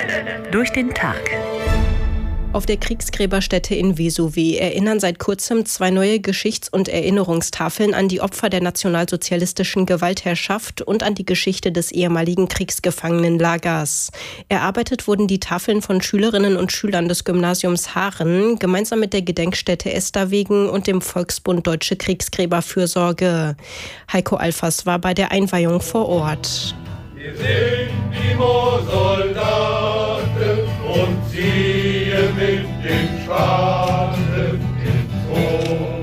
Durch den Tag. Auf der Kriegsgräberstätte in Vesowe erinnern seit kurzem 2 neue Geschichts- und Erinnerungstafeln an die Opfer der nationalsozialistischen Gewaltherrschaft und an die Geschichte des ehemaligen Kriegsgefangenenlagers. Erarbeitet wurden die Tafeln von Schülerinnen und Schülern des Gymnasiums Haaren gemeinsam mit der Gedenkstätte Esterwegen und dem Volksbund Deutsche Kriegsgräberfürsorge. Heiko Alfers war bei der Einweihung vor Ort. Wir sind die Moorsoldaten und ziehen mit den Schwanen ins Tor.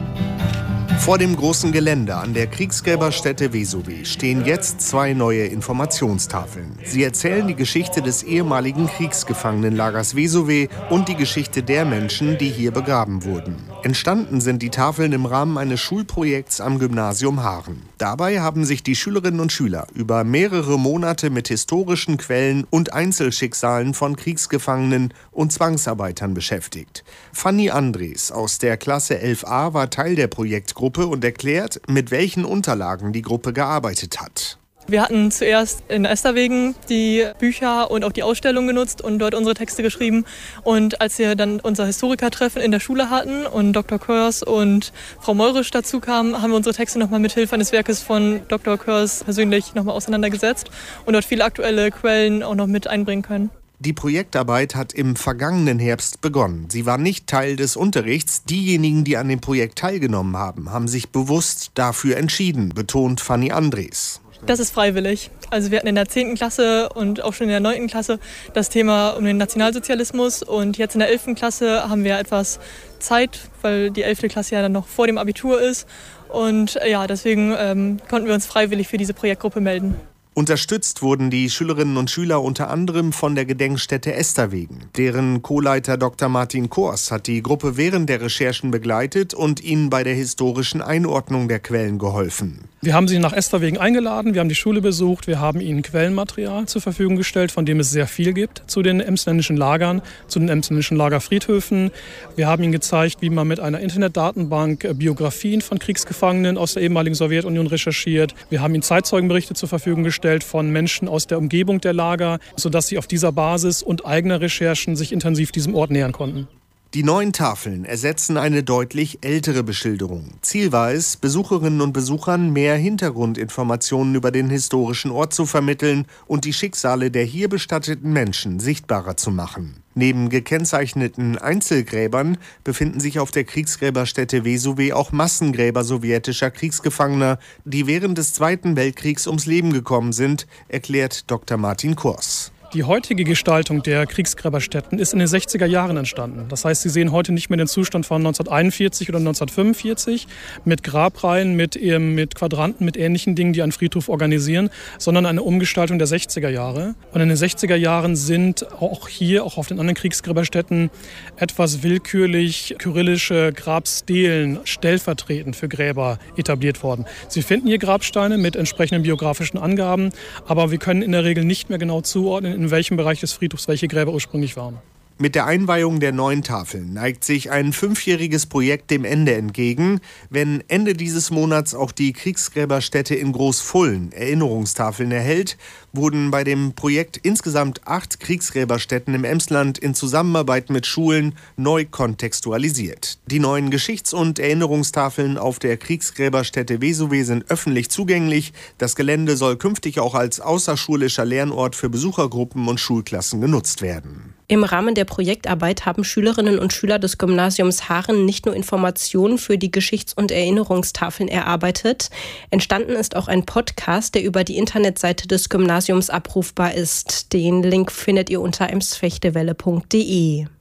Vor dem großen Gelände an der Kriegsgräberstätte Vesowe stehen jetzt 2 neue Informationstafeln. Sie erzählen die Geschichte des ehemaligen Kriegsgefangenenlagers Vesowe und die Geschichte der Menschen, die hier begraben wurden. Entstanden sind die Tafeln im Rahmen eines Schulprojekts am Gymnasium Haaren. Dabei haben sich die Schülerinnen und Schüler über mehrere Monate mit historischen Quellen und Einzelschicksalen von Kriegsgefangenen und Zwangsarbeitern beschäftigt. Fanny Andres aus der Klasse 11a war Teil der Projektgruppe und erklärt, mit welchen Unterlagen die Gruppe gearbeitet hat. Wir hatten zuerst in Esterwegen die Bücher und auch die Ausstellung genutzt und dort unsere Texte geschrieben. Und als wir dann unser Historikertreffen in der Schule hatten und Dr. Körs und Frau Meurisch dazu kamen, haben wir unsere Texte nochmal mit Hilfe eines Werkes von Dr. Körs persönlich nochmal auseinandergesetzt und dort viele aktuelle Quellen auch noch mit einbringen können. Die Projektarbeit hat im vergangenen Herbst begonnen. Sie war nicht Teil des Unterrichts. Diejenigen, die an dem Projekt teilgenommen haben, haben sich bewusst dafür entschieden, betont Fanny Andres. Das ist freiwillig. Also wir hatten in der 10. Klasse und auch schon in der 9. Klasse das Thema um den Nationalsozialismus. Und jetzt in der 11. Klasse haben wir etwas Zeit, weil die 11. Klasse ja dann noch vor dem Abitur ist. Und ja, deswegen konnten wir uns freiwillig für diese Projektgruppe melden. Unterstützt wurden die Schülerinnen und Schüler unter anderem von der Gedenkstätte Esterwegen. Deren Co-Leiter Dr. Martin Kors hat die Gruppe während der Recherchen begleitet und ihnen bei der historischen Einordnung der Quellen geholfen. Wir haben sie nach Esterwegen eingeladen, wir haben die Schule besucht, wir haben ihnen Quellenmaterial zur Verfügung gestellt, von dem es sehr viel gibt zu den emsländischen Lagern, zu den emsländischen Lagerfriedhöfen. Wir haben ihnen gezeigt, wie man mit einer Internetdatenbank Biografien von Kriegsgefangenen aus der ehemaligen Sowjetunion recherchiert. Wir haben ihnen Zeitzeugenberichte zur Verfügung gestellt von Menschen aus der Umgebung der Lager, sodass sie auf dieser Basis und eigener Recherchen sich intensiv diesem Ort nähern konnten. Die neuen Tafeln ersetzen eine deutlich ältere Beschilderung. Ziel war es, Besucherinnen und Besuchern mehr Hintergrundinformationen über den historischen Ort zu vermitteln und die Schicksale der hier bestatteten Menschen sichtbarer zu machen. Neben gekennzeichneten Einzelgräbern befinden sich auf der Kriegsgräberstätte Vesowe auch Massengräber sowjetischer Kriegsgefangener, die während des Zweiten Weltkriegs ums Leben gekommen sind, erklärt Dr. Martin Kors. Die heutige Gestaltung der Kriegsgräberstätten ist in den 60er Jahren entstanden. Das heißt, Sie sehen heute nicht mehr den Zustand von 1941 oder 1945 mit Grabreihen, mit Quadranten, mit ähnlichen Dingen, die einen Friedhof organisieren, sondern eine Umgestaltung der 60er Jahre. Und in den 60er Jahren sind auch hier, auch auf den anderen Kriegsgräberstätten, etwas willkürlich kyrillische Grabstelen stellvertretend für Gräber etabliert worden. Sie finden hier Grabsteine mit entsprechenden biografischen Angaben, aber wir können in der Regel nicht mehr genau zuordnen, in welchem Bereich des Friedhofs welche Gräber ursprünglich waren. Mit der Einweihung der neuen Tafeln neigt sich ein 5-jähriges Projekt dem Ende entgegen. Wenn Ende dieses Monats auch die Kriegsgräberstätte in Großfullen Erinnerungstafeln erhält, wurden bei dem Projekt insgesamt 8 Kriegsgräberstätten im Emsland in Zusammenarbeit mit Schulen neu kontextualisiert. Die neuen Geschichts- und Erinnerungstafeln auf der Kriegsgräberstätte Vesowe sind öffentlich zugänglich. Das Gelände soll künftig auch als außerschulischer Lernort für Besuchergruppen und Schulklassen genutzt werden. Im Rahmen der Projektarbeit haben Schülerinnen und Schüler des Gymnasiums Haaren nicht nur Informationen für die Geschichts- und Erinnerungstafeln erarbeitet. Entstanden ist auch ein Podcast, der über die Internetseite des Gymnasiums abrufbar ist. Den Link findet ihr unter emsfechtewelle.de.